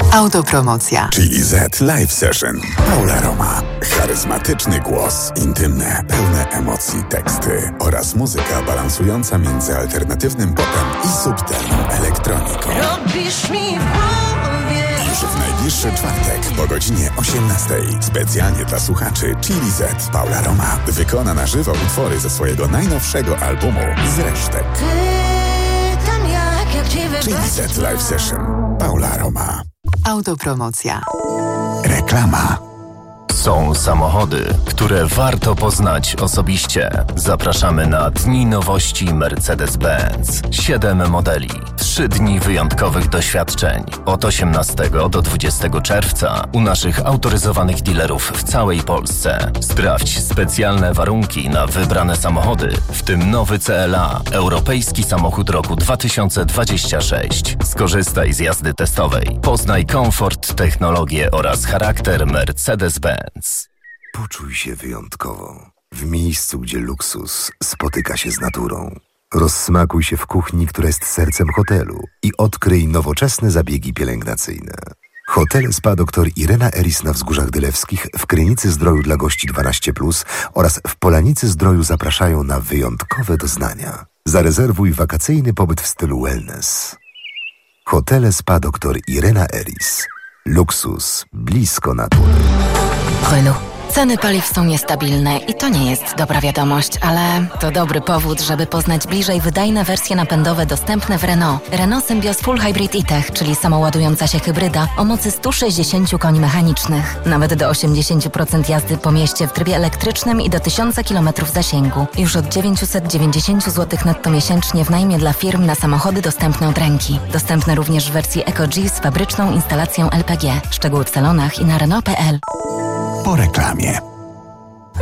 Autopromocja. Chili Z Live Session. Paula Roma. Charyzmatyczny głos, intymne, pełne emocji teksty oraz muzyka balansująca między alternatywnym popem i subtelną elektroniką. Robisz mi w głowie. Już w najbliższy czwartek po godzinie 18:00 specjalnie dla słuchaczy Chili Z Paula Roma wykona na żywo utwory ze swojego najnowszego albumu Z resztek. Chili Z Live Session. Paula Roma. Autopromocja. Reklama. Są samochody, które warto poznać osobiście. Zapraszamy na Dni Nowości Mercedes-Benz. 7 modeli, 3 dni wyjątkowych doświadczeń. Od 18 do 20 czerwca u naszych autoryzowanych dealerów w całej Polsce. Sprawdź specjalne warunki na wybrane samochody, w tym nowy CLA, europejski samochód roku 2026. Skorzystaj z jazdy testowej. Poznaj komfort, technologię oraz charakter Mercedes-Benz. Poczuj się wyjątkowo. W miejscu, gdzie luksus spotyka się z naturą. Rozsmakuj się w kuchni, która jest sercem hotelu i odkryj nowoczesne zabiegi pielęgnacyjne. Hotel Spa dr Irena Eris na Wzgórzach Dylewskich, w Krynicy Zdroju dla gości 12+, oraz w Polanicy Zdroju zapraszają na wyjątkowe doznania. Zarezerwuj wakacyjny pobyt w stylu wellness. Hotel Spa dr Irena Eris. Luksus blisko natury. Renault. Ceny paliw są niestabilne i to nie jest dobra wiadomość, ale to dobry powód, żeby poznać bliżej wydajne wersje napędowe dostępne w Renault. Renault Symbioz Full Hybrid e-Tech, czyli samoładująca się hybryda o mocy 160 koni mechanicznych. Nawet do 80% jazdy po mieście w trybie elektrycznym i do 1000 km zasięgu. Już od 990 zł netto miesięcznie w najmie dla firm na samochody dostępne od ręki. Dostępne również w wersji Eco-G z fabryczną instalacją LPG. Szczegóły w salonach i na Renault.pl. Po reklamie.